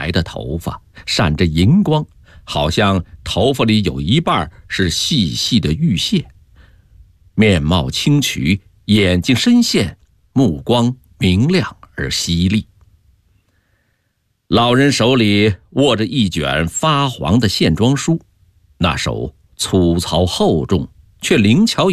白的头发，闪着银光，好像头发里有一半是细细的玉屑。面貌清癯，眼睛深陷，目光明亮而犀利。老人手里握着一卷发黄的线装书，那手粗糙厚重，却灵巧